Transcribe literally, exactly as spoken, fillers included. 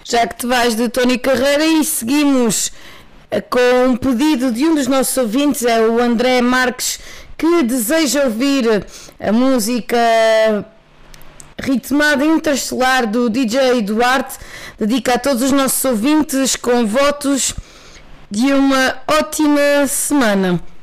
Já que te vais de Tony Carreira, e seguimos com um pedido de um dos nossos ouvintes, é o André Marques, que deseja ouvir a música ritmada interestelar do D J Duarte. Dedica a todos os nossos ouvintes com votos de uma ótima semana.